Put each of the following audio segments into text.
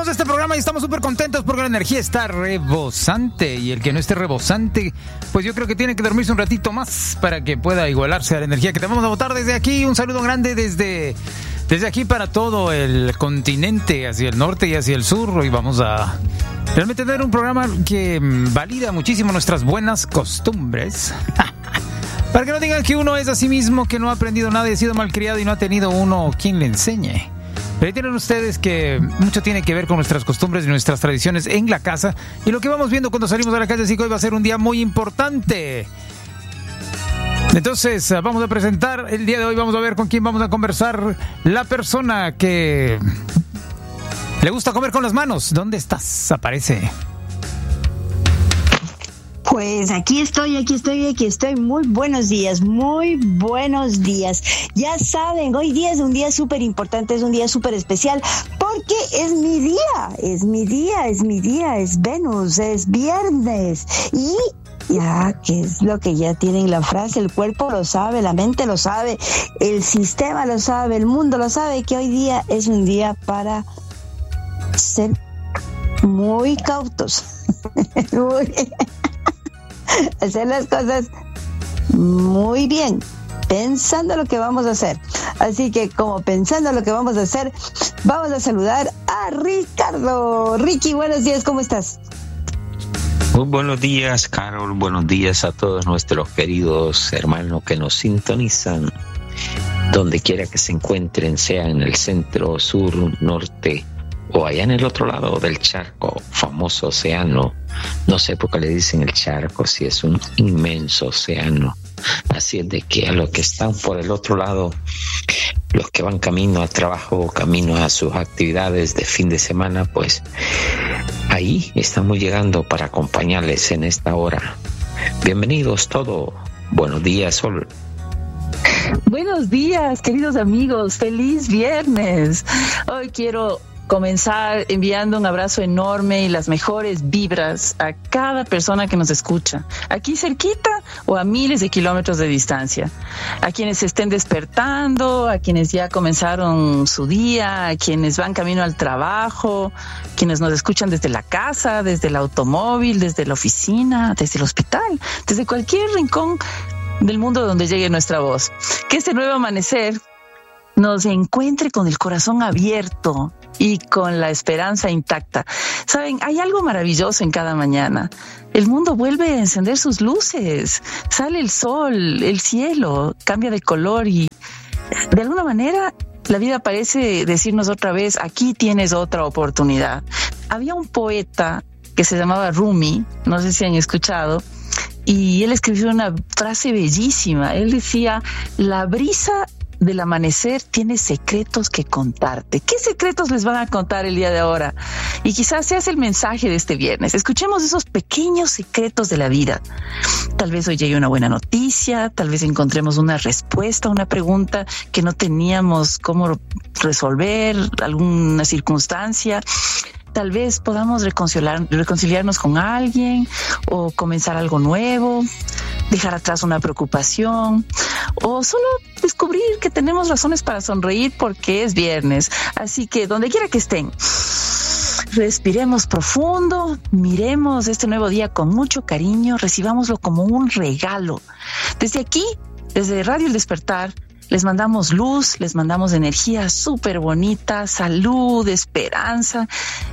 Iniciamos este programa y estamos súper contentos porque la energía está rebosante. Y el que no esté rebosante, pues yo creo que tiene que dormirse un ratito más para que pueda igualarse a la energía que te vamos a botar desde aquí. Un saludo grande desde aquí para todo el continente, hacia el norte y hacia el sur. Hoy vamos a realmente tener un programa que valida muchísimo nuestras buenas costumbres. Para que no digan que uno es a sí mismo, que no ha aprendido nada y ha sido malcriado y no ha tenido uno quien le enseñe. Pero ahí tienen ustedes que mucho tiene que ver con nuestras costumbres y nuestras tradiciones en la casa. Y lo que vamos viendo cuando salimos a la calle, así que hoy va a ser un día muy importante. Entonces, vamos a presentar el día de hoy, vamos a ver con quién vamos a conversar. La persona que le gusta comer con las manos. ¿Dónde estás? Aparece. Pues aquí estoy. Muy buenos días. Ya saben, hoy día es un día súper importante, es un día súper especial, porque es mi día, es Venus, es viernes. Y ya, ¿qué es lo que ya tienen la frase? El cuerpo lo sabe, la mente lo sabe, el sistema lo sabe, el mundo lo sabe, que hoy día es un día para ser muy cautos. Hacer las cosas muy bien, pensando lo que vamos a hacer. Así que como pensando lo que vamos a hacer, vamos a saludar a Ricardo. Ricky, buenos días, ¿cómo estás? Muy buenos días, Carol. Buenos días a todos nuestros queridos hermanos que nos sintonizan, donde quiera que se encuentren, sea en el centro, sur, norte o allá en el otro lado del charco, famoso océano. No sé por qué le dicen el charco, si es un inmenso océano. Así es de que a los que están por el otro lado, los que van camino al trabajo, camino a sus actividades de fin de semana, pues ahí estamos llegando para acompañarles en esta hora. Bienvenidos todos. Buenos días, Sol. Buenos días, queridos amigos. Feliz viernes. Hoy quiero comenzar enviando un abrazo enorme y las mejores vibras a cada persona que nos escucha, aquí cerquita o a miles de kilómetros de distancia, a quienes se estén despertando, a quienes ya comenzaron su día, a quienes van camino al trabajo, quienes nos escuchan desde la casa, desde el automóvil, desde la oficina, desde el hospital, desde cualquier rincón del mundo donde llegue nuestra voz. Que este nuevo amanecer nos encuentre con el corazón abierto y con la esperanza intacta. Saben, hay algo maravilloso en cada mañana. El mundo vuelve a encender sus luces, sale el sol, el cielo cambia de color y de alguna manera la vida parece decirnos otra vez, aquí tienes otra oportunidad. Había un poeta que se llamaba Rumi, no sé si han escuchado, y él escribió una frase bellísima. Él decía, la brisa del amanecer tiene secretos que contarte. ¿Qué secretos les van a contar el día de ahora? Y quizás sea el mensaje de este viernes. Escuchemos esos pequeños secretos de la vida. Tal vez hoy llegue una buena noticia, tal vez encontremos una respuesta a una pregunta que no teníamos cómo resolver, alguna circunstancia. Tal vez podamos reconciliarnos con alguien o comenzar algo nuevo, dejar atrás una preocupación o solo descubrir que tenemos razones para sonreír porque es viernes. Así que donde quiera que estén, respiremos profundo, miremos este nuevo día con mucho cariño, recibámoslo como un regalo. Desde aquí, desde Radio El Despertar, les mandamos luz, les mandamos energía súper bonita, salud, esperanza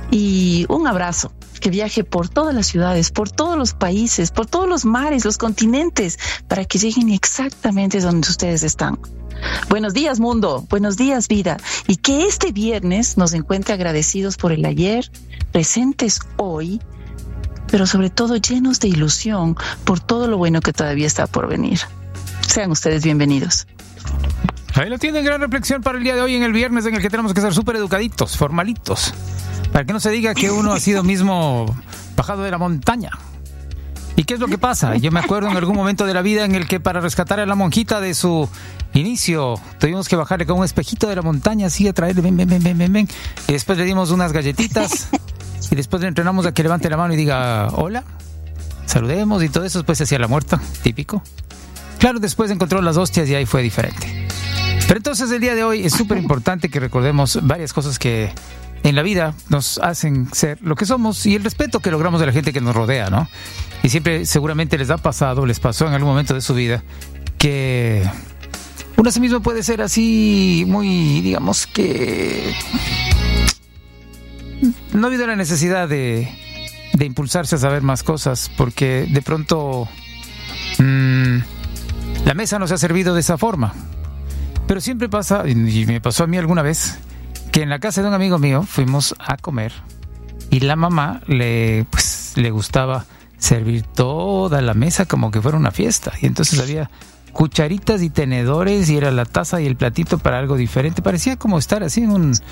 y un abrazo que viaje por todas las ciudades, por todos los países, por todos los mares, los continentes, para que lleguen exactamente donde ustedes están. Buenos días, mundo. Buenos días, vida. Y que este viernes nos encuentre agradecidos por el ayer, presentes hoy, pero sobre todo llenos de ilusión por todo lo bueno que todavía está por venir. Sean ustedes bienvenidos. Ahí lo tienen, gran reflexión para el día de hoy en el viernes, en el que tenemos que ser súper educaditos, formalitos, para que no se diga que uno ha sido mismo bajado de la montaña. ¿Y qué es lo que pasa? Yo me acuerdo en algún momento de la vida en el que para rescatar a la monjita de su inicio tuvimos que bajarle con un espejito de la montaña, así a traerle, ven, y después le dimos unas galletitas y después le entrenamos a que levante la mano y diga hola, saludemos y todo eso, después se hacía la muerta, típico. Claro, después encontró las hostias y ahí fue diferente. Pero entonces el día de hoy es súper importante que recordemos varias cosas que en la vida nos hacen ser lo que somos y el respeto que logramos de la gente que nos rodea, ¿no? Y siempre seguramente les pasó en algún momento de su vida que uno a sí mismo puede ser así muy, digamos que no ha habido la necesidad de impulsarse a saber más cosas porque de pronto la mesa no se ha servido de esa forma. Pero siempre pasa, y me pasó a mí alguna vez, que en la casa de un amigo mío fuimos a comer y la mamá le gustaba servir toda la mesa como que fuera una fiesta. Y entonces había cucharitas y tenedores y era la taza y el platito para algo diferente. Parecía como estar así en un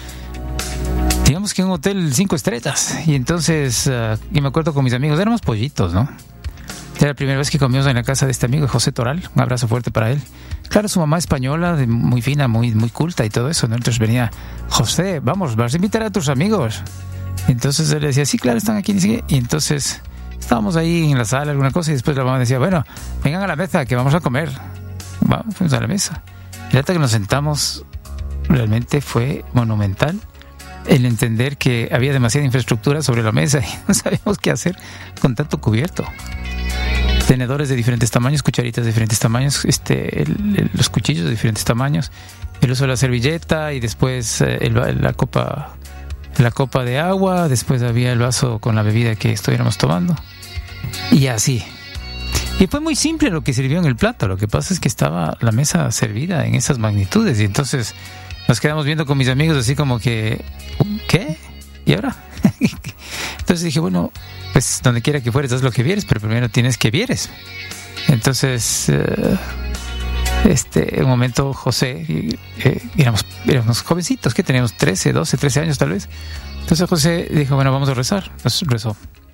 hotel 5 estrellas. Y entonces, y me acuerdo con mis amigos, éramos pollitos, ¿no? Era la primera vez que comimos en la casa de este amigo, José Toral. Un abrazo fuerte para él. Claro, su mamá española, muy fina, muy culta y todo eso, ¿no? Entonces venía, José, vas a invitar a tus amigos. Y entonces él decía, sí, claro, están aquí. Y entonces estábamos ahí en la sala, alguna cosa, y después la mamá decía, bueno, vengan a la mesa, que vamos a comer. Vamos, fuimos a la mesa. Y hasta que nos sentamos, realmente fue monumental el entender que había demasiada infraestructura sobre la mesa y no sabíamos qué hacer con tanto cubierto. Tenedores de diferentes tamaños, cucharitas de diferentes tamaños, los cuchillos de diferentes tamaños, el uso de la servilleta y después la copa de agua, después había el vaso con la bebida que estuviéramos tomando y así. Y fue muy simple lo que sirvió en el plato, lo que pasa es que estaba la mesa servida en esas magnitudes y entonces nos quedamos viendo con mis amigos así como que, ¿qué? ¿Y ahora? Entonces dije, bueno, pues donde quiera que fueres, haz lo que vieres, pero primero tienes que vieres. Entonces, en un momento José, éramos jovencitos, que teníamos 13 años tal vez. Entonces José dijo, bueno, vamos a rezar. Entonces rezó.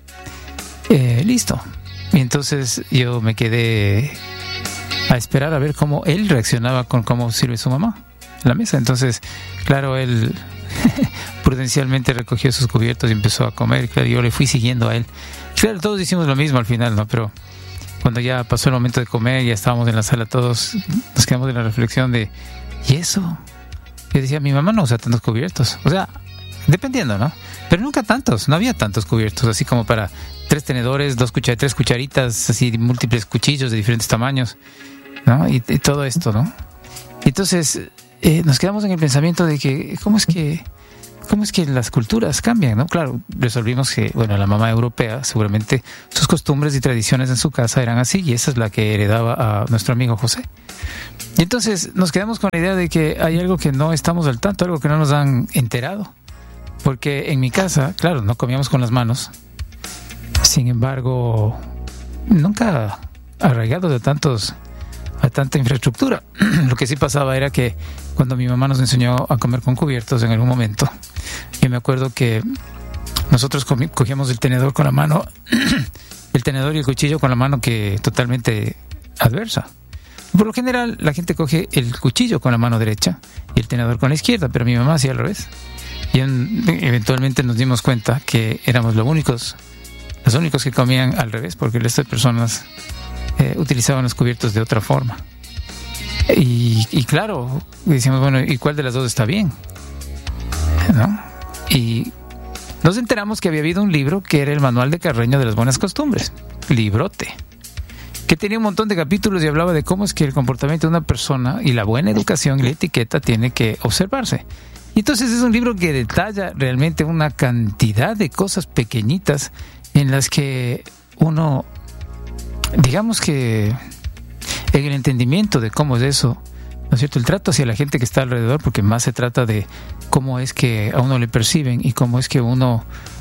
Listo. Y entonces yo me quedé a esperar a ver cómo él reaccionaba con cómo sirve su mamá en la mesa. Entonces, claro, él prudencialmente recogió sus cubiertos y empezó a comer. Claro, yo le fui siguiendo a él. Claro, todos hicimos lo mismo al final, ¿no? Pero cuando ya pasó el momento de comer, ya estábamos en la sala todos, nos quedamos en la reflexión de, ¿y eso? Yo decía, mi mamá no usa tantos cubiertos. O sea, dependiendo, ¿no? Pero nunca tantos, no había tantos cubiertos, así como para 3 tenedores, 3 cucharitas, así múltiples cuchillos de diferentes tamaños, ¿no? Y todo esto, ¿no? Entonces, nos quedamos en el pensamiento de que, ¿cómo es que las culturas cambian, ¿no? Claro, resolvimos que, bueno, la mamá europea, seguramente sus costumbres y tradiciones en su casa eran así, y esa es la que heredaba a nuestro amigo José. Y entonces nos quedamos con la idea de que hay algo que no estamos al tanto, algo que no nos han enterado. Porque en mi casa, claro, no comíamos con las manos. Sin embargo, nunca arraigados a tanta infraestructura. Lo que sí pasaba era que cuando mi mamá nos enseñó a comer con cubiertos en algún momento, yo me acuerdo que nosotros cogíamos el tenedor con la mano, el tenedor y el cuchillo con la mano que totalmente adversa. Por lo general, la gente coge el cuchillo con la mano derecha y el tenedor con la izquierda, pero mi mamá hacía al revés. Y eventualmente nos dimos cuenta que éramos los únicos que comían al revés, porque el resto de personas utilizaban los cubiertos de otra forma. Y claro, decíamos, bueno, ¿y cuál de las dos está bien? ¿No? Y nos enteramos que había habido un libro que era el Manual de Carreño de las Buenas Costumbres, librote, que tenía un montón de capítulos y hablaba de cómo es que el comportamiento de una persona y la buena educación y la etiqueta tiene que observarse. Y entonces es un libro que detalla realmente una cantidad de cosas pequeñitas en las que uno, digamos que en el entendimiento de cómo es eso, ¿no es cierto? El trato hacia la gente que está alrededor, porque más se trata de cómo es que a uno le perciben y cómo es que uno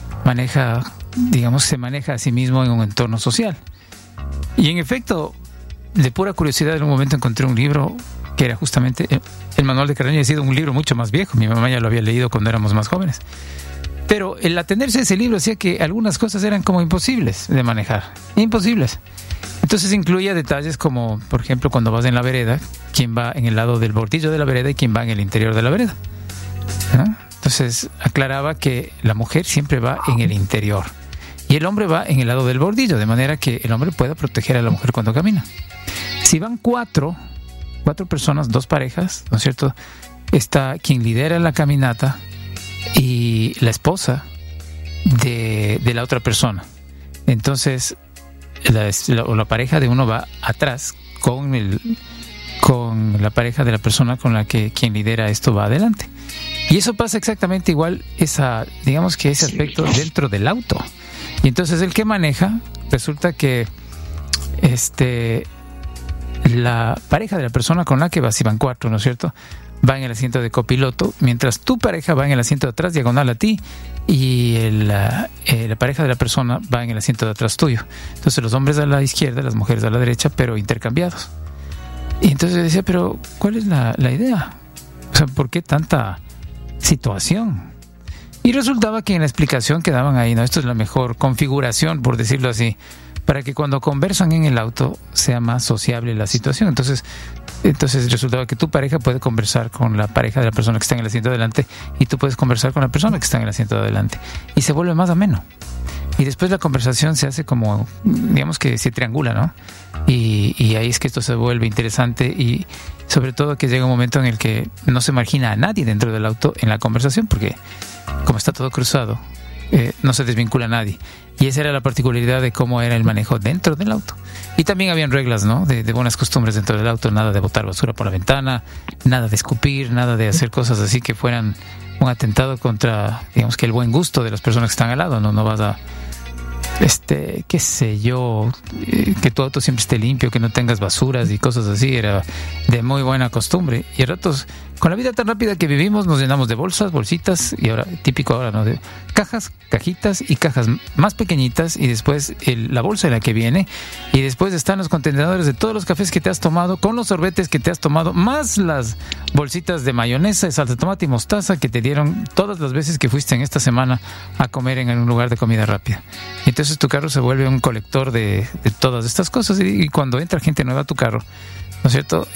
se maneja a sí mismo en un entorno social. Y en efecto, de pura curiosidad, en un momento encontré un libro que era justamente el Manual de Carreño. Ha sido un libro mucho más viejo, mi mamá ya lo había leído cuando éramos más jóvenes, pero el atenerse a ese libro hacía que algunas cosas eran como imposibles de manejar, imposibles. Entonces incluía detalles como, por ejemplo, cuando vas en la vereda, quién va en el lado del bordillo de la vereda y quién va en el interior de la vereda, ¿no? Entonces aclaraba que la mujer siempre va en el interior y el hombre va en el lado del bordillo, de manera que el hombre pueda proteger a la mujer cuando camina. Si van cuatro personas, 2 parejas, ¿no es cierto? Está quien lidera la caminata y la esposa de la otra persona. Entonces la pareja de uno va atrás con la pareja de la persona con la que quien lidera esto va adelante. Y eso pasa exactamente igual, digamos que ese aspecto dentro del auto. Y entonces el que maneja, resulta que la pareja de la persona con la que vas, si van 4, ¿no es cierto?, va en el asiento de copiloto, mientras tu pareja va en el asiento de atrás, diagonal a ti, y la pareja de la persona va en el asiento de atrás tuyo. Entonces los hombres a la izquierda, las mujeres a la derecha, pero intercambiados. Y entonces decía, pero ¿cuál es la idea? O sea, ¿por qué tanta situación? Y resultaba que en la explicación que daban ahí, ¿no? Esto es la mejor configuración, por decirlo así, para que cuando conversan en el auto sea más sociable la situación. Entonces resultaba que tu pareja puede conversar con la pareja de la persona que está en el asiento de adelante, y tú puedes conversar con la persona que está en el asiento de adelante, y se vuelve más ameno. Y después la conversación se hace como, digamos que se triangula, ¿no? Y ahí es que esto se vuelve interesante, y sobre todo que llega un momento en el que no se margina a nadie dentro del auto en la conversación, porque como está todo cruzado, no se desvincula a nadie. Y esa era la particularidad de cómo era el manejo dentro del auto. Y también habían reglas, ¿no?, de buenas costumbres dentro del auto. Nada de botar basura por la ventana, nada de escupir, nada de hacer cosas así que fueran un atentado contra, digamos que el buen gusto de las personas que están al lado. No vas a, qué sé yo, que tu auto siempre esté limpio, que no tengas basuras y cosas así. Era de muy buena costumbre. Y a ratos, con la vida tan rápida que vivimos, nos llenamos de bolsas, bolsitas, y ahora, típico ahora, ¿no?, de cajas, cajitas y cajas más pequeñitas, y después la bolsa en la que viene, y después están los contenedores de todos los cafés que te has tomado, con los sorbetes que te has tomado, más las bolsitas de mayonesa, salsa de tomate y mostaza que te dieron todas las veces que fuiste en esta semana a comer en un lugar de comida rápida. Y entonces tu carro se vuelve un colector de todas estas cosas, y cuando entra gente nueva a tu carro, ¿no es cierto?,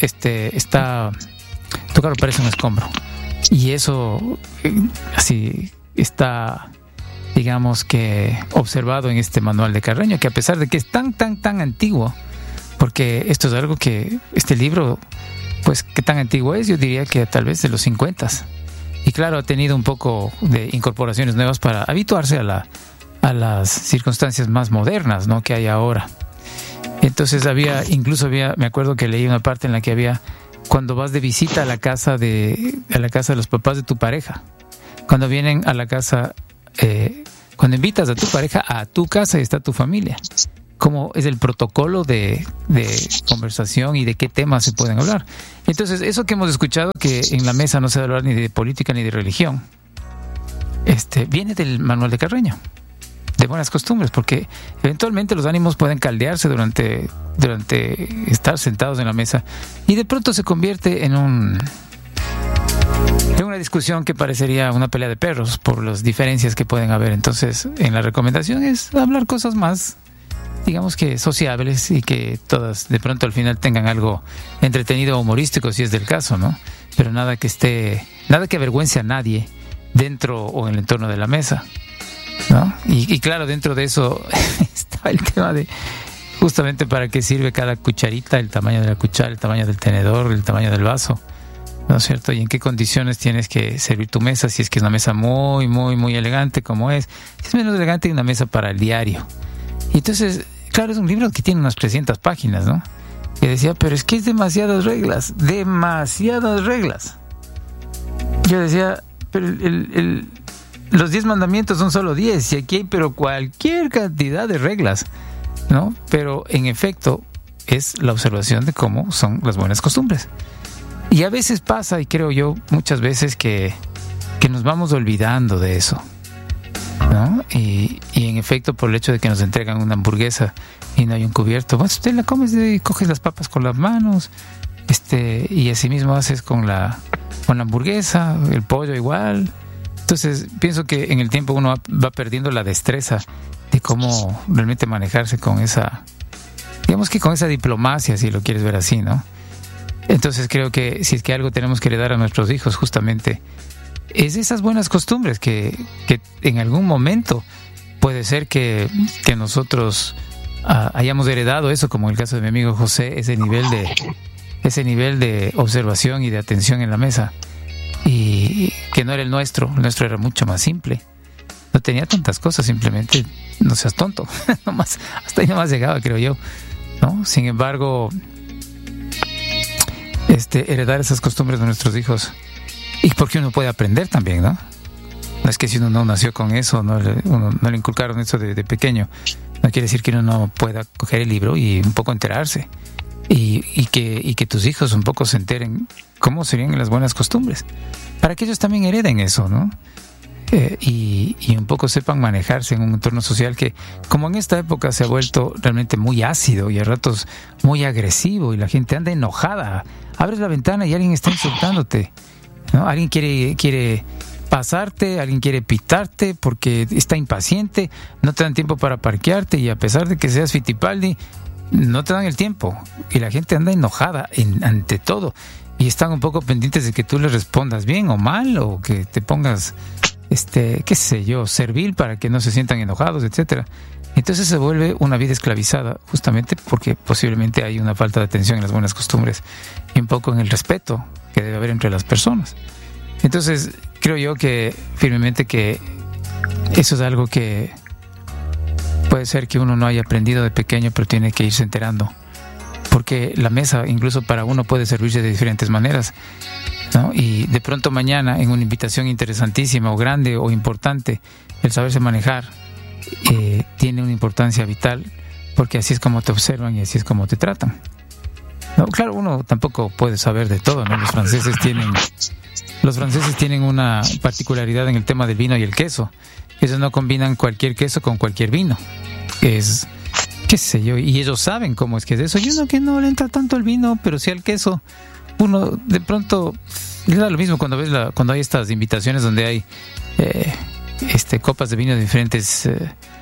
tu carro parece un escombro. Y eso así está, digamos que observado en este manual de Carreño, que a pesar de que es tan antiguo, porque esto es algo que este libro, pues qué tan antiguo es, yo diría que tal vez de los 50s. Y claro, ha tenido un poco de incorporaciones nuevas para habituarse a las circunstancias más modernas, ¿no?, que hay ahora. Entonces me acuerdo que leí una parte en la que había, cuando vas de visita a la casa de los papás de tu pareja, cuando vienen a la casa, cuando invitas a tu pareja a tu casa y está tu familia, cómo es el protocolo de conversación y de qué temas se pueden hablar. Entonces, eso que hemos escuchado, que en la mesa no se debe hablar ni de política ni de religión, viene del manual de Carreño, de buenas costumbres, porque eventualmente los ánimos pueden caldearse durante estar sentados en la mesa, y de pronto se convierte en una discusión que parecería una pelea de perros por las diferencias que pueden haber. Entonces, en la recomendación es hablar cosas más, digamos que sociables, y que todas de pronto al final tengan algo entretenido o humorístico, si es del caso, ¿no? Pero nada que avergüence a nadie dentro o en el entorno de la mesa, ¿no? Y claro, dentro de eso está el tema de justamente para qué sirve cada cucharita, el tamaño de la cuchara, el tamaño del tenedor, el tamaño del vaso, ¿no es cierto? Y en qué condiciones tienes que servir tu mesa, si es que es una mesa muy, muy, muy elegante como es. Si es menos elegante, una mesa para el diario. Y entonces, claro, es un libro que tiene unas 300 páginas, ¿no? Y decía, pero es que es demasiadas reglas. Yo decía, pero los 10 mandamientos son solo 10, y aquí hay pero cualquier cantidad de reglas, ¿no? Pero en efecto es la observación de cómo son las buenas costumbres. Y a veces pasa, y creo yo muchas veces, que nos vamos olvidando de eso, ¿no? Y en efecto, por el hecho de que nos entregan una hamburguesa y no hay un cubierto, bueno, usted la comes y coges las papas con las manos, y así mismo haces con la hamburguesa, el pollo igual. Entonces pienso que en el tiempo uno va perdiendo la destreza de cómo realmente manejarse con esa, digamos que con esa diplomacia, si lo quieres ver así, ¿no? Entonces creo que si es que algo tenemos que heredar a nuestros hijos, justamente es esas buenas costumbres que en algún momento puede ser que nosotros hayamos heredado eso, como en el caso de mi amigo José, ese nivel de observación y de atención en la mesa. Y y que no era el nuestro era mucho más simple, no tenía tantas cosas, simplemente no seas tonto. Nomás, hasta ahí nomás llegaba, creo yo, ¿no? Sin embargo, heredar esas costumbres de nuestros hijos, y porque uno puede aprender también, ¿no? No es que si uno no nació con eso, no le inculcaron eso de pequeño, no quiere decir que uno no pueda coger el libro y un poco enterarse, y que tus hijos un poco se enteren cómo serían las buenas costumbres, para que ellos también hereden eso, ¿no? Y un poco sepan manejarse en un entorno social que, como en esta época se ha vuelto realmente muy ácido y a ratos muy agresivo, y la gente anda enojada. Abres la ventana y alguien está insultándote, ¿no? Alguien quiere pasarte, alguien quiere pitarte porque está impaciente, no te dan tiempo para parquearte, y a pesar de que seas Fittipaldi, no te dan el tiempo, y la gente anda enojada ante todo, y están un poco pendientes de que tú les respondas bien o mal, o que te pongas qué sé yo, servil para que no se sientan enojados, etcétera. Entonces se vuelve una vida esclavizada, justamente porque posiblemente hay una falta de atención en las buenas costumbres y un poco en el respeto que debe haber entre las personas. Entonces creo yo que firmemente que eso es algo que puede ser que uno no haya aprendido de pequeño, pero tiene que irse enterando, porque la mesa incluso para uno puede servirse de diferentes maneras, ¿no? Y de pronto mañana, en una invitación interesantísima o grande o importante, el saberse manejar tiene una importancia vital, porque así es como te observan y así es como te tratan, ¿no? Claro, uno tampoco puede saber de todo, ¿no? Los franceses tienen una particularidad en el tema del vino y el queso. Ellos no combinan cualquier queso con cualquier vino. Es, qué sé yo, y ellos saben cómo es que es eso. Y uno que no le entra tanto al vino, pero sí al queso, uno de pronto le da lo mismo cuando ves cuando hay estas invitaciones donde hay copas de vino de diferentes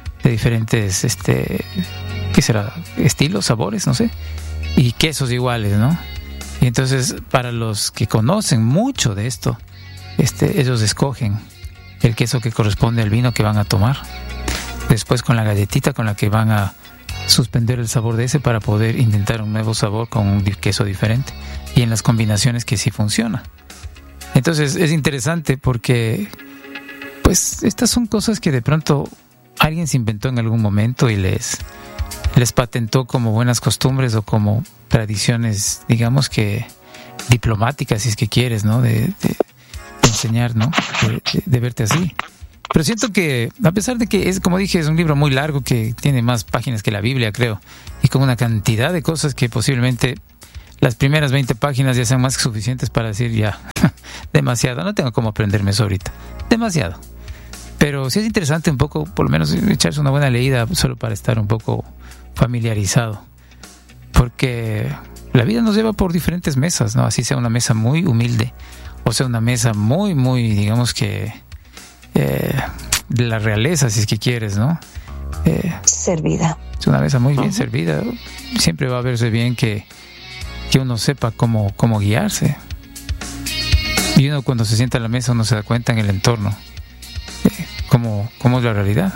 ¿qué será? Estilos, sabores, no sé, y quesos iguales, ¿no? Y entonces, para los que conocen mucho de esto, ellos escogen el queso que corresponde al vino que van a tomar, después con la galletita con la que van a suspender el sabor de ese para poder intentar un nuevo sabor con un queso diferente, y en las combinaciones que sí funciona. Entonces es interesante porque pues estas son cosas que de pronto alguien se inventó en algún momento y les patentó como buenas costumbres o como tradiciones, digamos que diplomáticas, si es que quieres, ¿no? De enseñar, ¿no? De verte así. Pero siento que, a pesar de que es, como dije, es un libro muy largo que tiene más páginas que la Biblia, creo, y con una cantidad de cosas que posiblemente las primeras 20 páginas ya sean más que suficientes para decir ya, demasiado, no tengo cómo aprenderme eso ahorita, demasiado. Pero sí es interesante un poco, por lo menos, echarse una buena leída solo para estar un poco familiarizado, porque la vida nos lleva por diferentes mesas, ¿no? Así sea una mesa muy humilde, o sea una mesa muy, muy, digamos que de la realeza, si es que quieres, ¿no? Servida. Es una mesa muy bien servida. Siempre va a verse bien que uno sepa cómo guiarse. Y uno cuando se sienta a la mesa, uno se da cuenta en el entorno cómo es la realidad.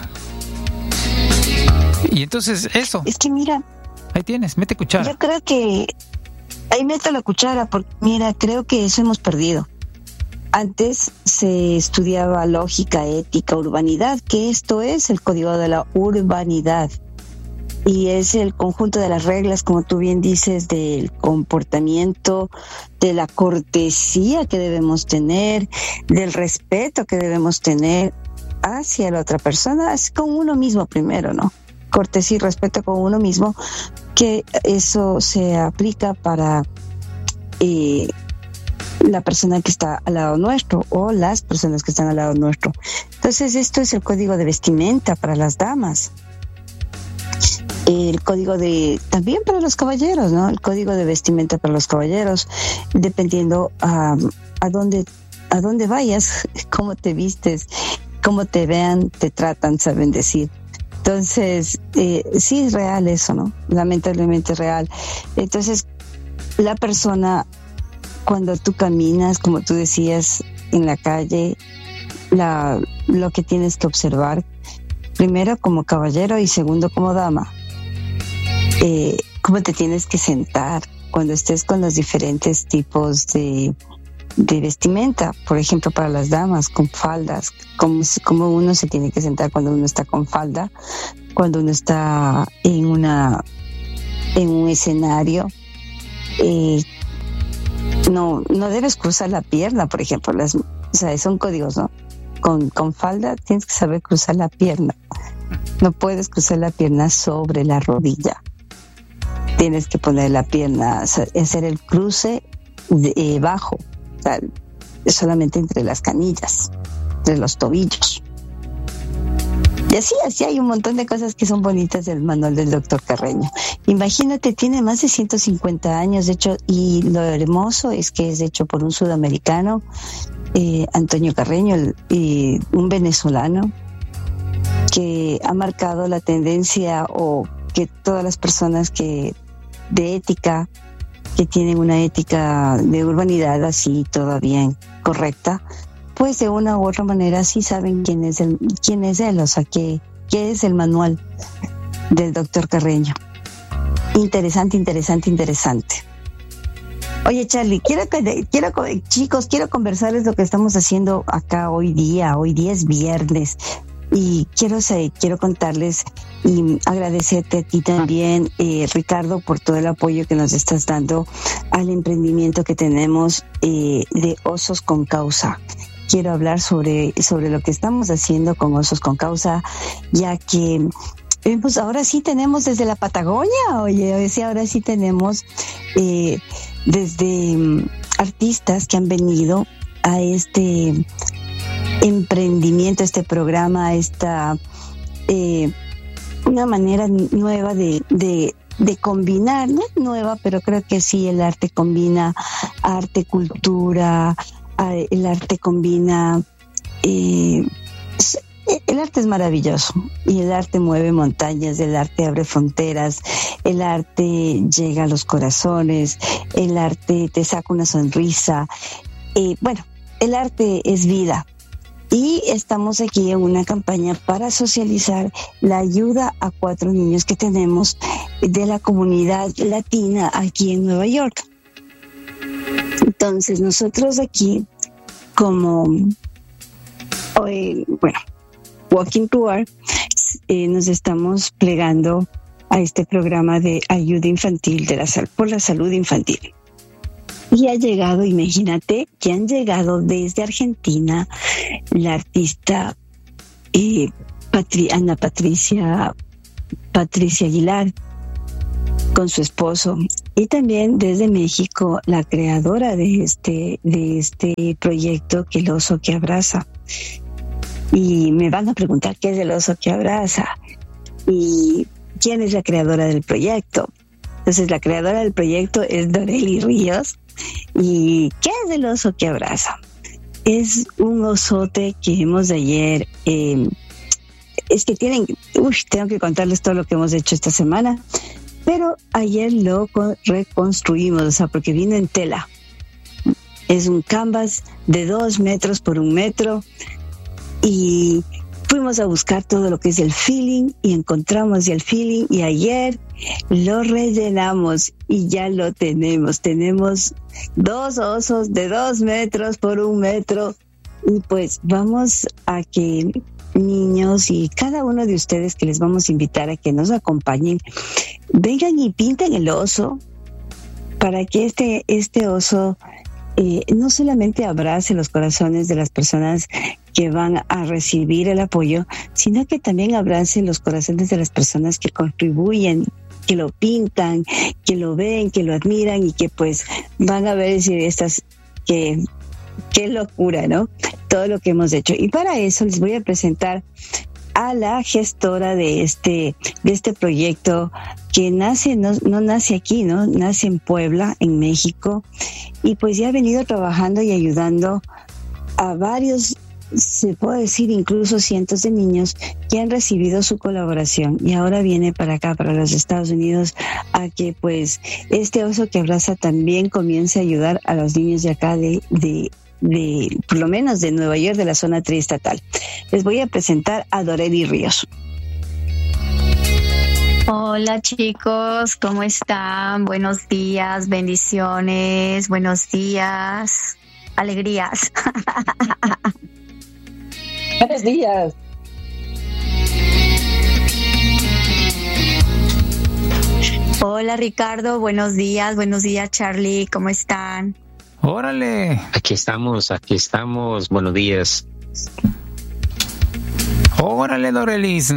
Y entonces eso. Es que mira, ahí tienes, mete cuchara. Yo creo que ahí meto la cuchara, porque mira, creo que eso hemos perdido. Antes se estudiaba lógica, ética, urbanidad, que esto es el código de la urbanidad. Y es el conjunto de las reglas, como tú bien dices, del comportamiento, de la cortesía que debemos tener, del respeto que debemos tener hacia la otra persona, con uno mismo primero, ¿no? Cortesía y respeto con uno mismo, que eso se aplica para la persona que está al lado nuestro o las personas que están al lado nuestro. Entonces esto es el código de vestimenta para las damas, el código también para los caballeros, ¿no? El código de vestimenta para los caballeros, dependiendo a dónde vayas, cómo te vistes, cómo te vean, te tratan, saben decir. Entonces sí es real eso, ¿no? Lamentablemente es real. Entonces la persona, cuando tú caminas, como tú decías, en la calle, lo que tienes que observar, primero como caballero y segundo como dama, cómo te tienes que sentar cuando estés con los diferentes tipos de vestimenta, por ejemplo, para las damas con faldas, como uno se tiene que sentar cuando uno está con falda, cuando uno está en un escenario. No debes cruzar la pierna, por ejemplo, son códigos, ¿no? Con falda tienes que saber cruzar la pierna. No puedes cruzar la pierna sobre la rodilla. Tienes que poner la pierna, hacer el cruce bajo, o sea, solamente entre las canillas, entre los tobillos. Y así hay un montón de cosas que son bonitas del manual del doctor Carreño. Imagínate, tiene más de 150 años, de hecho, y lo hermoso es que es hecho por un sudamericano, Antonio Carreño, un venezolano, que ha marcado la tendencia, o que todas las personas que tienen una ética de urbanidad así todavía correcta, pues de una u otra manera sí saben quién es él, o sea, qué es el manual del doctor Carreño. Interesante. Oye, Charlie, chicos, quiero conversarles lo que estamos haciendo acá hoy día. Hoy día es viernes y quiero contarles y agradecerte a ti también, Ricardo, por todo el apoyo que nos estás dando al emprendimiento que tenemos de Osos con Causa. Quiero hablar sobre lo que estamos haciendo con Osos con Causa, ya que pues ahora sí tenemos desde la Patagonia, ahora sí tenemos desde artistas que han venido a este emprendimiento, este programa, una manera nueva de combinar, no es nueva, pero creo que sí, el arte combina arte, cultura, el arte combina, el arte es maravilloso y el arte mueve montañas, el arte abre fronteras, el arte llega a los corazones, el arte te saca una sonrisa, el arte es vida. Y estamos aquí en una campaña para socializar la ayuda a 4 niños que tenemos de la comunidad latina aquí en Nueva York. Entonces nosotros aquí, como Walking Tour, nos estamos plegando a este programa de ayuda infantil por la salud infantil. Y ha llegado, imagínate, que han llegado desde Argentina la artista Ana Patricia Aguilar con su esposo, y también desde México la creadora de este proyecto, que el oso que abraza. Y me van a preguntar qué es el oso que abraza y quién es la creadora del proyecto. Entonces, la creadora del proyecto es Doreli Ríos. ¿Y qué es el oso que abraza? Es un osote que hemos de ayer, es que tengo que contarles todo lo que hemos hecho esta semana, pero ayer lo reconstruimos, o sea, porque vino en tela. Es un canvas de 2 metros por 1 metro y fuimos a buscar todo lo que es el feeling y encontramos el feeling, y ayer lo rellenamos y ya lo tenemos. Tenemos 2 osos de 2 metros por 1 metro, y pues vamos a que niños y cada uno de ustedes, que les vamos a invitar a que nos acompañen, vengan y pinten el oso para que este oso no solamente abrace los corazones de las personas que van a recibir el apoyo, sino que también abrace los corazones de las personas que contribuyen, que lo pintan, que lo ven, que lo admiran, y que pues van a ver y decir, qué locura, ¿no? Todo lo que hemos hecho. Y para eso les voy a presentar a la gestora de este proyecto, que no nace aquí, ¿no? Nace en Puebla, en México, y pues ya ha venido trabajando y ayudando a varios, se puede decir incluso cientos de niños que han recibido su colaboración, y ahora viene para acá, para los Estados Unidos, a que pues este oso que abraza también comience a ayudar a los niños de acá de por lo menos de Nueva York, de la zona triestatal. Les voy a presentar a Doreli Ríos. Hola chicos, ¿cómo están? Buenos días, bendiciones, buenos días. alegrías. Buenos días. Hola Ricardo, buenos días Charlie, ¿cómo están? ¡Órale! Aquí estamos, buenos días. ¡Órale, Dorelis!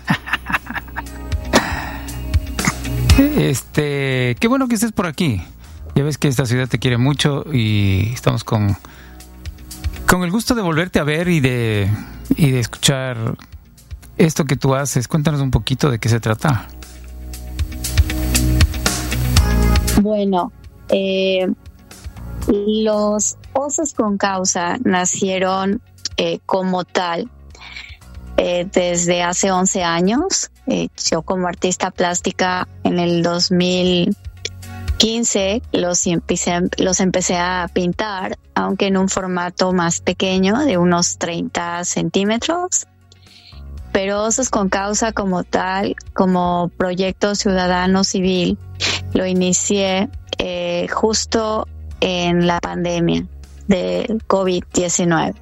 Qué bueno que estés por aquí. Ya ves que esta ciudad te quiere mucho y estamos con el gusto de volverte a ver y de escuchar esto que tú haces. Cuéntanos un poquito de qué se trata. Bueno, los Osos con Causa nacieron como tal desde hace 11 años. Yo como artista plástica en el 2015 los empecé a pintar, aunque en un formato más pequeño de unos 30 centímetros. Pero Osos con Causa como tal, como proyecto ciudadano civil, lo inicié justo en la pandemia del COVID-19.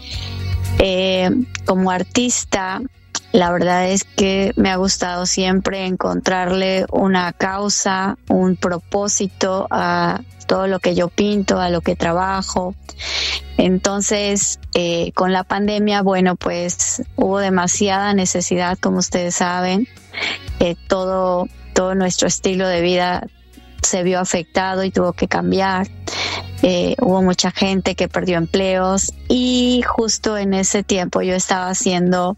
Como artista, la verdad es que me ha gustado siempre encontrarle una causa, un propósito a todo lo que yo pinto, a lo que trabajo. Entonces, con la pandemia, bueno, pues hubo demasiada necesidad, como ustedes saben. Todo nuestro estilo de vida se vio afectado y tuvo que cambiar. Hubo mucha gente que perdió empleos y justo en ese tiempo yo estaba haciendo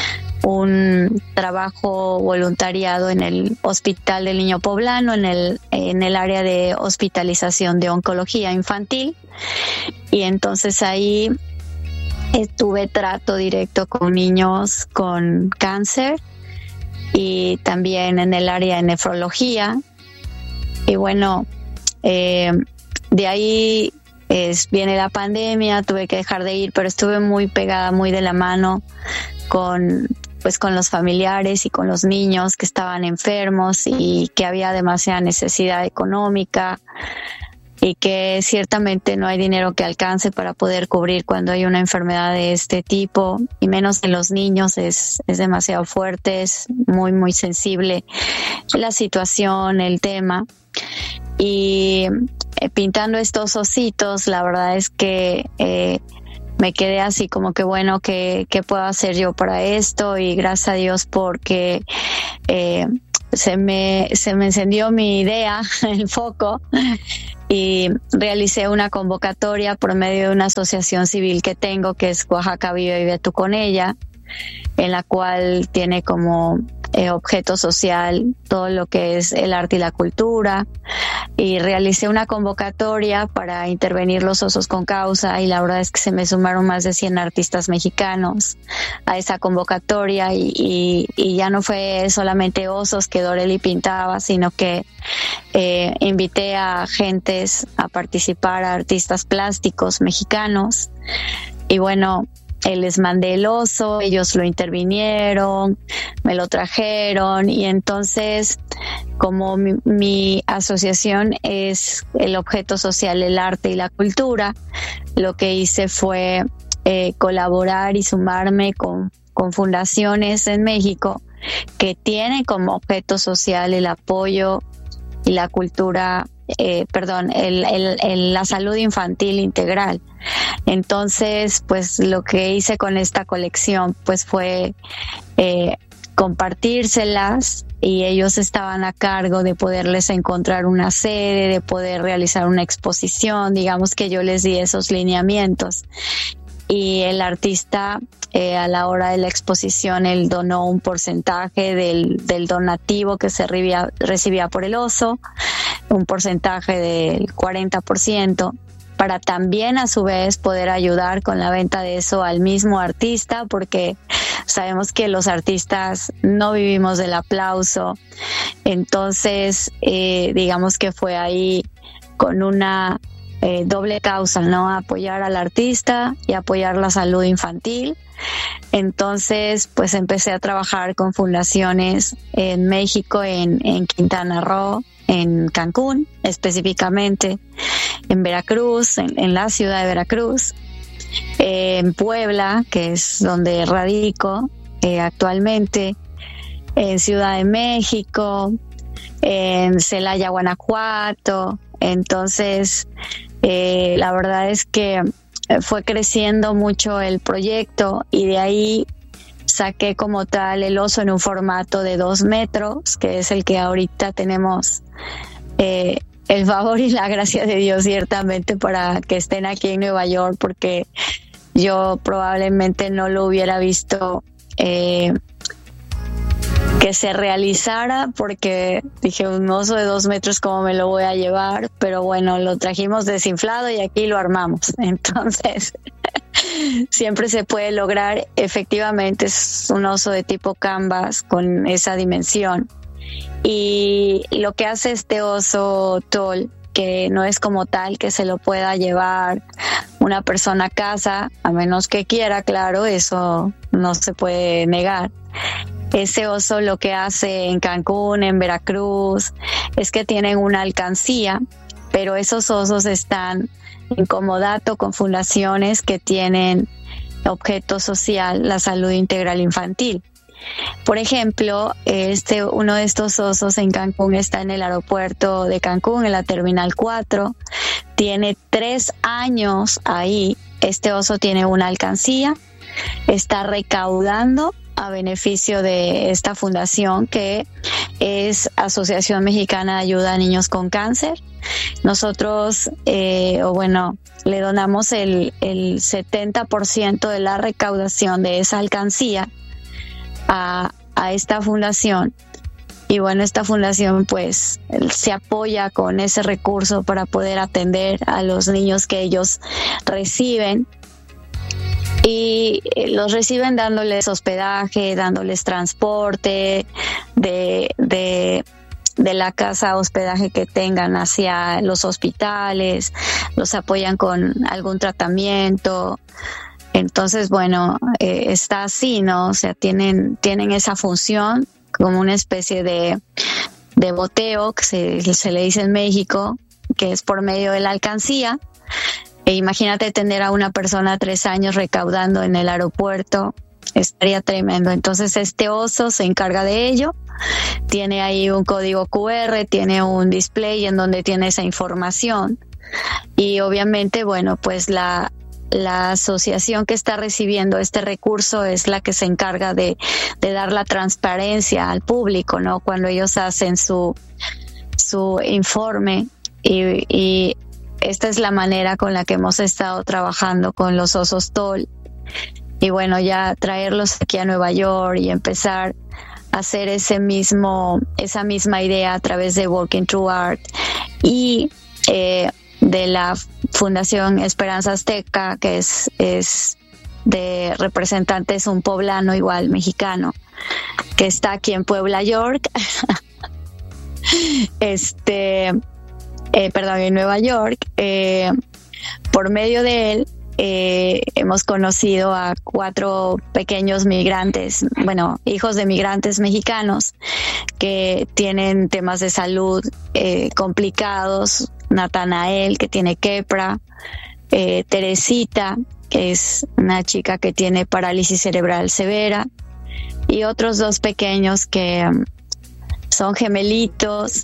un trabajo voluntariado en el Hospital del Niño Poblano, en el área de hospitalización de oncología infantil, y entonces ahí tuve trato directo con niños con cáncer y también en el área de nefrología. Y bueno, de ahí viene la pandemia, tuve que dejar de ir, pero estuve muy pegada, muy de la mano con los familiares y con los niños que estaban enfermos y que había demasiada necesidad económica y que ciertamente no hay dinero que alcance para poder cubrir cuando hay una enfermedad de este tipo, y menos en los niños. Es demasiado fuerte, es muy, muy sensible la situación, el tema. Y pintando estos ositos, la verdad es que me quedé así como que bueno, ¿qué puedo hacer yo para esto? Y gracias a Dios porque se me encendió mi idea, el foco, y realicé una convocatoria por medio de una asociación civil que tengo, que es Oaxaca Vive y Ve Tú con ella, en la cual tiene como objeto social todo lo que es el arte y la cultura, y realicé una convocatoria para intervenir los Osos con Causa, y la verdad es que se me sumaron más de 100 artistas mexicanos a esa convocatoria, y ya no fue solamente osos que Doreli pintaba, sino que invité a gentes a participar, a artistas plásticos mexicanos, y bueno, les mandé el oso, ellos lo intervinieron, me lo trajeron, y entonces, como mi asociación es el objeto social, el arte y la cultura, lo que hice fue colaborar y sumarme con fundaciones en México que tienen como objeto social el apoyo y la cultura, la salud infantil integral. Entonces, pues lo que hice con esta colección pues fue compartírselas, y ellos estaban a cargo de poderles encontrar una sede, de poder realizar una exposición. Digamos que yo les di esos lineamientos, y el artista a la hora de la exposición él donó un porcentaje del donativo que se recibía por el oso, un porcentaje del 40%, para también a su vez poder ayudar con la venta de eso al mismo artista, porque sabemos que los artistas no vivimos del aplauso. Entonces, digamos que fue ahí con una doble causa, ¿no? Apoyar al artista y apoyar la salud infantil. Entonces, pues empecé a trabajar con fundaciones en México, en Quintana Roo, en Cancún específicamente, en Veracruz, en la ciudad de Veracruz, en Puebla, que es donde radico actualmente, en Ciudad de México, en Celaya, Guanajuato. Entonces, la verdad es que fue creciendo mucho el proyecto y de ahí saqué como tal el oso en un formato de 2 metros, que es el que ahorita tenemos el favor y la gracia de Dios ciertamente para que estén aquí en Nueva York, porque yo probablemente no lo hubiera visto que se realizara, porque dije, un oso de 2 metros, ¿cómo me lo voy a llevar? Pero bueno, lo trajimos desinflado y aquí lo armamos. Entonces, siempre se puede lograr. Efectivamente, es un oso de tipo canvas con esa dimensión. Y lo que hace este oso tall, que no es como tal que se lo pueda llevar una persona a casa, a menos que quiera, claro, eso no se puede negar. Ese oso lo que hace en Cancún, en Veracruz, es que tienen una alcancía, pero esos osos están en comodato con fundaciones que tienen objeto social la salud integral infantil. Por ejemplo, uno de estos osos en Cancún está en el aeropuerto de Cancún, en la Terminal 4. Tiene 3 años ahí. Este oso tiene una alcancía, está recaudando a beneficio de esta fundación que es Asociación Mexicana de Ayuda a Niños con Cáncer. Nosotros, le donamos el 70% de la recaudación de esa alcancía a esta fundación. Y bueno, esta fundación pues se apoya con ese recurso para poder atender a los niños que ellos reciben. Y los reciben dándoles hospedaje, dándoles transporte de la casa hospedaje que tengan hacia los hospitales, los apoyan con algún tratamiento. Entonces, bueno, está así, ¿no? O sea, tienen esa función como una especie de boteo, que se le dice en México, que es por medio de la alcancía. E imagínate tener a una persona 3 años recaudando en el aeropuerto, estaría tremendo. Entonces este oso se encarga de ello, tiene ahí un código QR, tiene un display en donde tiene esa información y obviamente, bueno, pues la asociación que está recibiendo este recurso es la que se encarga de dar la transparencia al público, ¿no? Cuando ellos hacen su informe y esta es la manera con la que hemos estado trabajando con los osos tall. Y bueno, ya traerlos aquí a Nueva York y empezar a hacer esa misma idea a través de Walking Through Art y de la Fundación Esperanza Azteca, que es de representantes, un poblano igual mexicano que está aquí en Puebla, York. En Nueva York. Por medio de él hemos conocido a 4 pequeños migrantes, hijos de migrantes mexicanos que tienen temas de salud complicados. Natanael, que tiene quepra, Teresita, que es una chica que tiene parálisis cerebral severa, y otros 2 pequeños que son gemelitos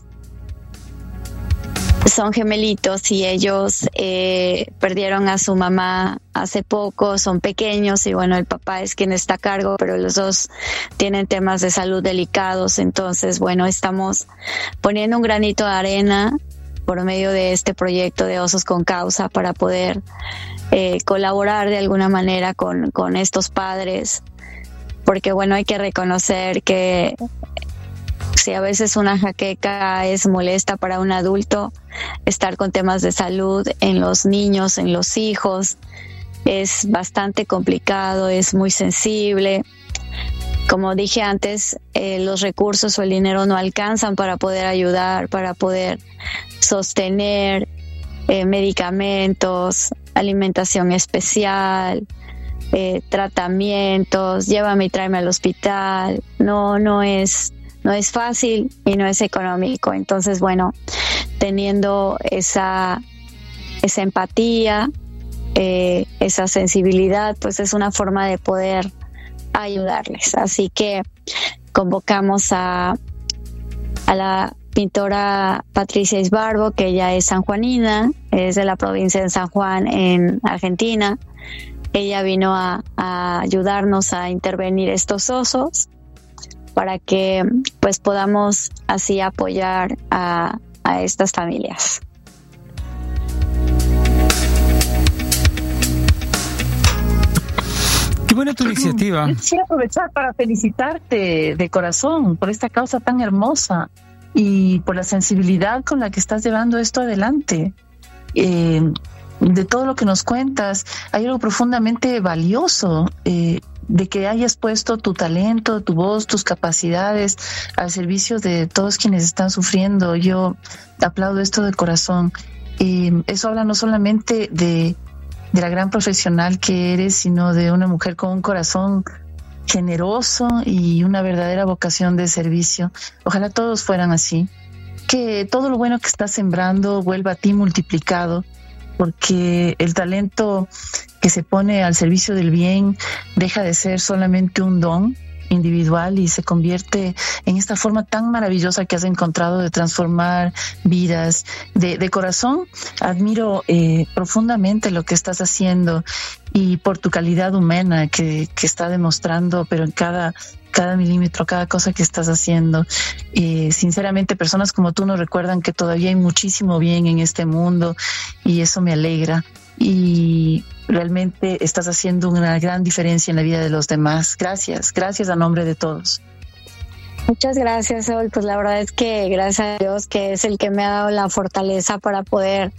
y ellos perdieron a su mamá hace poco, son pequeños y bueno, el papá es quien está a cargo, pero los 2 tienen temas de salud delicados. Entonces, bueno, estamos poniendo un granito de arena por medio de este proyecto de Osos con Causa para poder colaborar de alguna manera con estos padres, porque bueno, hay que reconocer que si a veces una jaqueca es molesta para un adulto, estar con temas de salud en los niños, en los hijos, es bastante complicado, es muy sensible. Como dije antes, los recursos o el dinero no alcanzan para poder ayudar, para poder sostener medicamentos, alimentación especial, tratamientos, llévame y tráeme al hospital. No es fácil y no es económico. Entonces, bueno, teniendo esa esa empatía, esa sensibilidad, pues es una forma de poder ayudarles. Así que convocamos a la pintora Patricia Isbarbo, que ella es sanjuanina, es de la provincia de San Juan en Argentina. Ella vino a ayudarnos a intervenir estos osos para que pues podamos así apoyar a estas familias. Qué buena tu iniciativa. Quisiera aprovechar para felicitarte de corazón por esta causa tan hermosa y por la sensibilidad con la que estás llevando esto adelante. De todo lo que nos cuentas, hay algo profundamente valioso de que hayas puesto tu talento, tu voz, tus capacidades al servicio de todos quienes están sufriendo. Yo aplaudo esto de corazón. Eso habla no solamente de la gran profesional que eres, sino de una mujer con un corazón generoso y una verdadera vocación de servicio. Ojalá todos fueran así. Que todo lo bueno que estás sembrando vuelva a ti multiplicado, porque el talento que se pone al servicio del bien deja de ser solamente un don individual y se convierte en esta forma tan maravillosa que has encontrado de transformar vidas. De corazón admiro profundamente lo que estás haciendo y por tu calidad humana que está demostrando, pero en cada milímetro, cada cosa que estás haciendo. Sinceramente, personas como tú nos recuerdan que todavía hay muchísimo bien en este mundo y eso me alegra. Y realmente estás haciendo una gran diferencia en la vida de los demás. Gracias a nombre de todos. Muchas gracias, Sol. Pues la verdad es que gracias a Dios, que es el que me ha dado la fortaleza para poder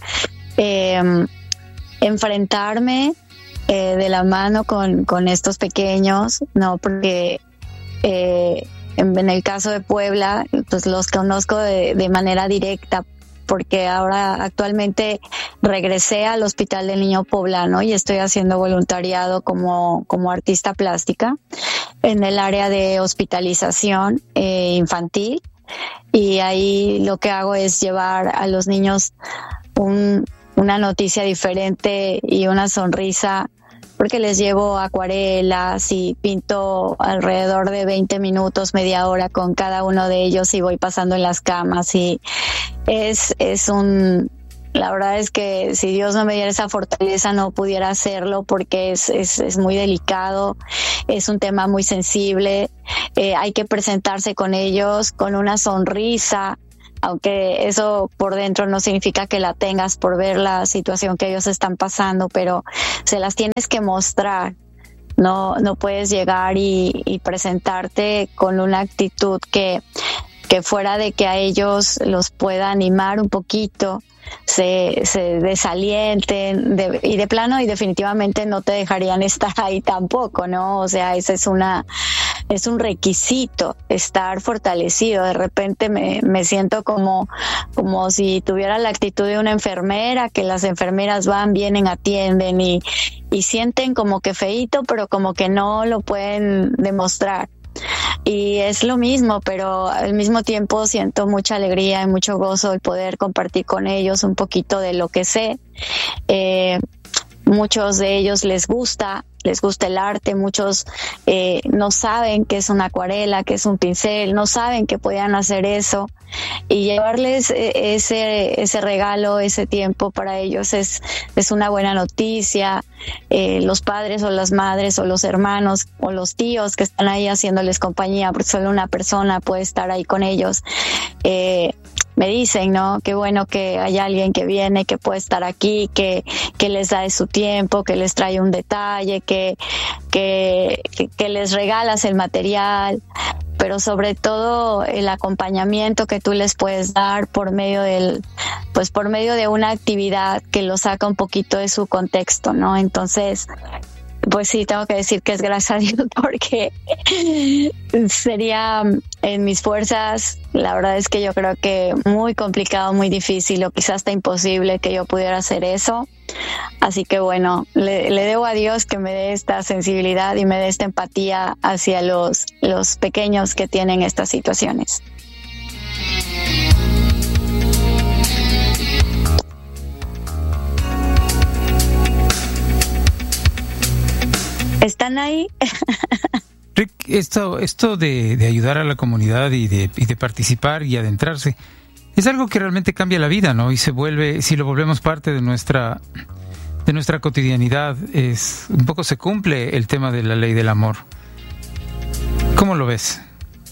enfrentarme de la mano con estos pequeños, ¿no? Porque en el caso de Puebla, pues los conozco de manera directa, porque ahora actualmente regresé al Hospital del Niño Poblano y estoy haciendo voluntariado como artista plástica en el área de hospitalización infantil, y ahí lo que hago es llevar a los niños una noticia diferente y una sonrisa, porque les llevo acuarelas y pinto alrededor de 20 minutos, media hora con cada uno de ellos y voy pasando en las camas, y la verdad es que si Dios no me diera esa fortaleza no pudiera hacerlo, porque es muy delicado, es un tema muy sensible, hay que presentarse con ellos con una sonrisa, aunque eso por dentro no significa que la tengas por ver la situación que ellos están pasando, pero se las tienes que mostrar. No puedes llegar y presentarte con una actitud que fuera de que a ellos los pueda animar un poquito, se desalienten y de plano y definitivamente no te dejarían estar ahí tampoco, ¿no? O sea, ese es un requisito, estar fortalecido. De repente me siento como si tuviera la actitud de una enfermera, que las enfermeras van, vienen, atienden y sienten como que feíto, pero como que no lo pueden demostrar. Y es lo mismo, pero al mismo tiempo siento mucha alegría y mucho gozo el poder compartir con ellos un poquito de lo que sé. Muchos de ellos les gusta el arte, muchos no saben qué es una acuarela, qué es un pincel, no saben que podían hacer eso, y llevarles ese regalo, ese tiempo para ellos es una buena noticia. Los padres o las madres o los hermanos o los tíos que están ahí haciéndoles compañía, porque solo una persona puede estar ahí con ellos, me dicen, ¿no? Qué bueno que hay alguien que viene, que puede estar aquí, que les da de su tiempo, que les trae un detalle, que les regalas el material, pero sobre todo el acompañamiento que tú les puedes dar por medio de una actividad que los saca un poquito de su contexto, ¿no? Entonces, pues sí, tengo que decir que es gracias a Dios, porque sería en mis fuerzas. La verdad es que yo creo que muy complicado, muy difícil o quizás hasta imposible que yo pudiera hacer eso. Así que bueno, le debo a Dios que me dé esta sensibilidad y me dé esta empatía hacia los pequeños que tienen estas situaciones. están ahí. Rick, esto de ayudar a la comunidad y de participar y adentrarse, es algo que realmente cambia la vida, ¿no? Y se vuelve, si lo volvemos parte de nuestra cotidianidad, un poco se cumple el tema de la ley del amor. ¿Cómo lo ves?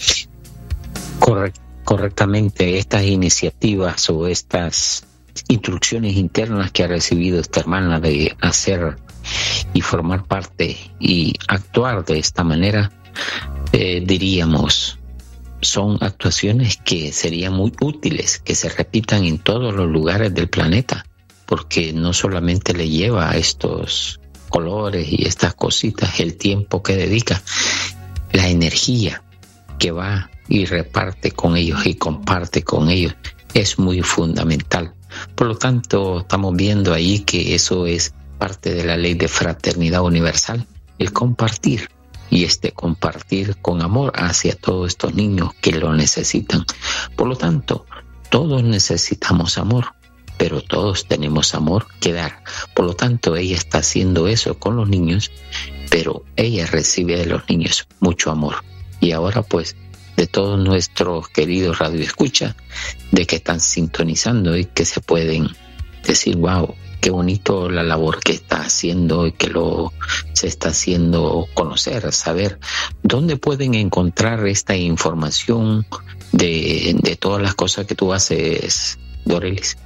Correctamente, estas iniciativas o estas instrucciones internas que ha recibido esta hermana de hacer y formar parte y actuar de esta manera, diríamos, son actuaciones que serían muy útiles que se repitan en todos los lugares del planeta, porque no solamente le lleva a estos colores y estas cositas el tiempo que dedica, la energía que va y reparte con ellos y comparte con ellos es muy fundamental. Por lo tanto, estamos viendo ahí que eso es parte de la ley de fraternidad universal, el compartir, y compartir con amor hacia todos estos niños que lo necesitan. Por lo tanto, todos necesitamos amor, pero todos tenemos amor que dar. Por lo tanto, ella está haciendo eso con los niños, pero ella recibe de los niños mucho amor. Y ahora pues, de todos nuestros queridos radioescuchas, de que están sintonizando y que se pueden decir, wow, qué bonito la labor que está haciendo y que se está haciendo conocer, saber. ¿Dónde pueden encontrar esta información de todas las cosas que tú haces, Dorelis?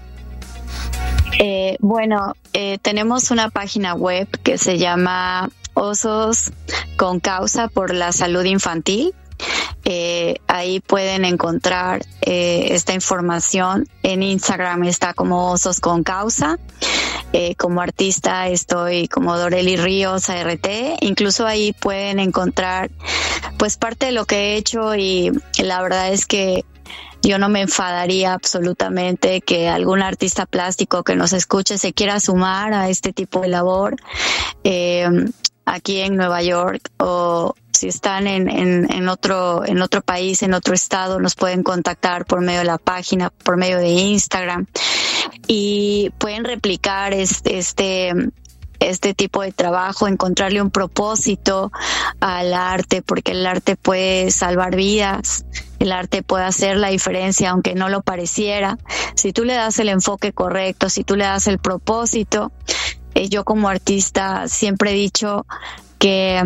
Tenemos una página web que se llama Osos con Causa por la Salud Infantil. Ahí pueden encontrar esta información. En Instagram está como Osos con Causa. Como artista estoy como Dorelis Ríos ART. Incluso ahí pueden encontrar pues parte de lo que he hecho, y la verdad es que yo no me enfadaría absolutamente que algún artista plástico que nos escuche se quiera sumar a este tipo de labor aquí en Nueva York, o si están en otro país, en otro estado, nos pueden contactar por medio de la página, por medio de Instagram, y pueden replicar este tipo de trabajo, encontrarle un propósito al arte, porque el arte puede salvar vidas, el arte puede hacer la diferencia aunque no lo pareciera. Si tú le das el enfoque correcto, si tú le das el propósito. Yo como artista siempre he dicho que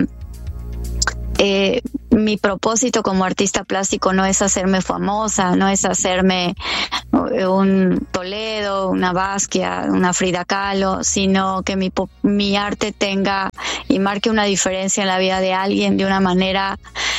mi propósito como artista plástico no es hacerme famosa, no es hacerme un Toledo, una Basquiat, una Frida Kahlo, sino que mi arte tenga y marque una diferencia en la vida de alguien de una manera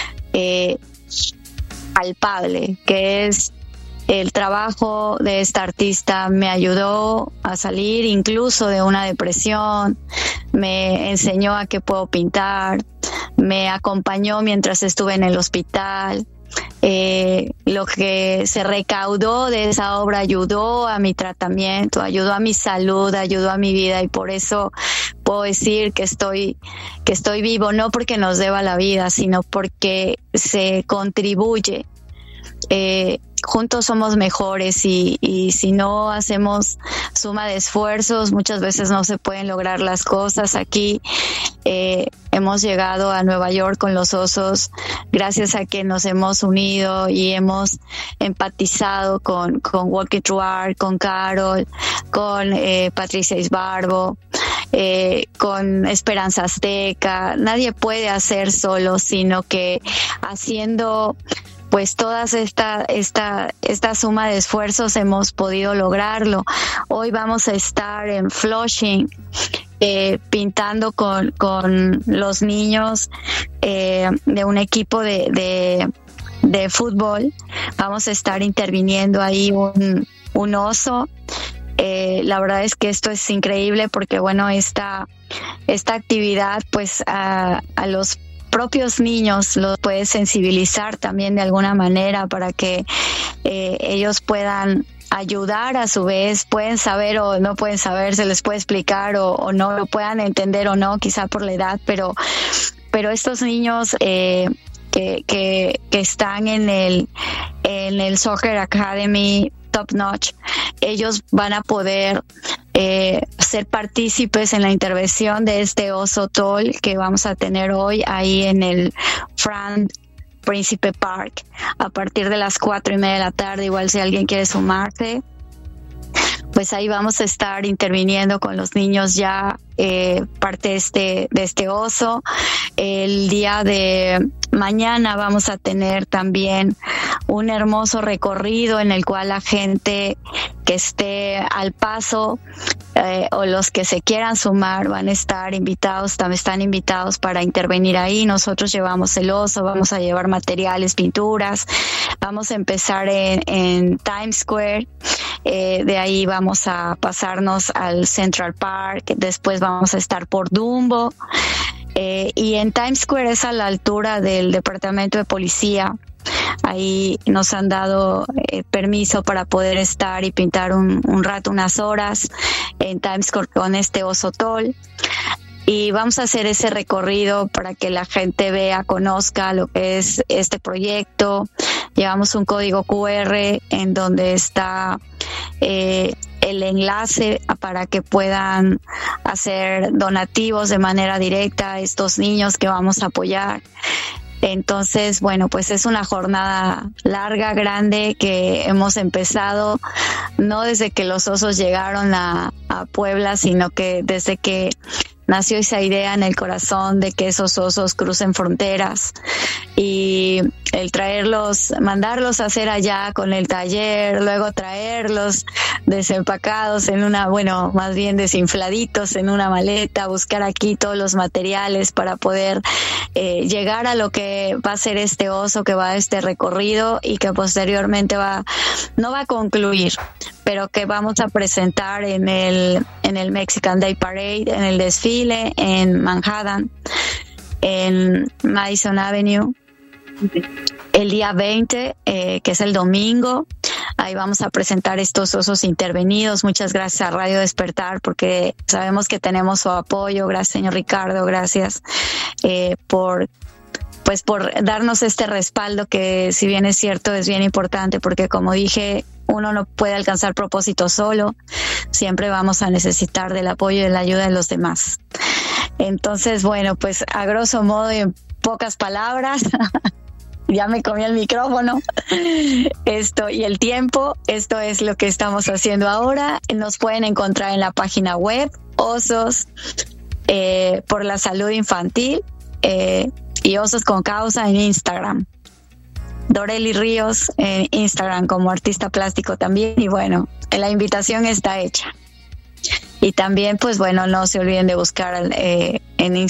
palpable, que es el trabajo de esta artista. Me ayudó a salir incluso de una depresión, me enseñó a qué puedo pintar, me acompañó mientras estuve en el hospital. Lo que se recaudó de esa obra ayudó a mi tratamiento, ayudó a mi salud, ayudó a mi vida, y por eso puedo decir que estoy vivo, no porque nos deba la vida, sino porque se contribuye. Juntos somos mejores, y si no hacemos suma de esfuerzos, muchas veces no se pueden lograr las cosas. Aquí hemos llegado a Nueva York con los osos gracias a que nos hemos unido y hemos empatizado con Walking Through Art, con Carol, con Patricia Isbarbo, con Esperanza Azteca. Nadie puede hacer solo, sino que haciendo pues toda esta suma de esfuerzos hemos podido lograrlo. Hoy vamos a estar en Flushing pintando con los niños de un equipo de fútbol. Vamos a estar interviniendo ahí un oso. La verdad es que esto es increíble porque, bueno, esta actividad pues a los propios niños los puede sensibilizar también de alguna manera para que ellos puedan ayudar a su vez, pueden saber o no pueden saber, se les puede explicar o no lo puedan entender o no, quizá por la edad, pero estos niños que están en el Soccer Academy Top Notch, ellos van a poder ser partícipes en la intervención de este oso tol que vamos a tener hoy ahí en el Franz Príncipe Park a partir de las 4:30 de la tarde. Igual si alguien quiere sumarse, pues ahí vamos a estar interviniendo con los niños ya parte de este oso. El día de mañana vamos a tener también un hermoso recorrido en el cual la gente que esté al paso o los que se quieran sumar van a estar invitados, también están invitados para intervenir ahí. Nosotros llevamos el oso, vamos a llevar materiales, pinturas, vamos a empezar en Times Square, de ahí vamos a pasarnos al Central Park, después vamos a estar por Dumbo, y en Times Square es a la altura del Departamento de Policía. Ahí nos han dado permiso para poder estar y pintar un rato, unas horas en Times Square con este oso tol. Y vamos a hacer ese recorrido para que la gente vea, conozca lo que es este proyecto. Llevamos un código QR en donde está el enlace para que puedan hacer donativos de manera directa a estos niños que vamos a apoyar. Entonces, bueno, pues es una jornada larga, grande, que hemos empezado no desde que los osos llegaron a Puebla, sino que desde que nació esa idea en el corazón de que esos osos crucen fronteras, y el traerlos, mandarlos a hacer allá con el taller, luego traerlos desempacados en una, bueno, más bien desinfladitos en una maleta, buscar aquí todos los materiales para poder llegar a lo que va a ser este oso, que va a este recorrido y que posteriormente no va a concluir, pero que vamos a presentar en el Mexican Day Parade, en el desfile en Manhattan, en Madison Avenue, el día 20, que es el domingo. Ahí vamos a presentar estos osos intervenidos. Muchas gracias a Radio Despertar, porque sabemos que tenemos su apoyo. Gracias, señor Ricardo, gracias por darnos este respaldo, que si bien es cierto es bien importante, porque como dije, uno no puede alcanzar propósitos solo, siempre vamos a necesitar del apoyo y de la ayuda de los demás. Entonces, bueno, pues a grosso modo y en pocas palabras, ya me comí el micrófono, esto y el tiempo, esto es lo que estamos haciendo ahora. Nos pueden encontrar en la página web Osos por la Salud Infantil, y Osos con Causa en Instagram. Doreli Ríos en Instagram como artista plástico también. Y bueno, la invitación está hecha. Y también, pues bueno, no se olviden de buscar en Instagram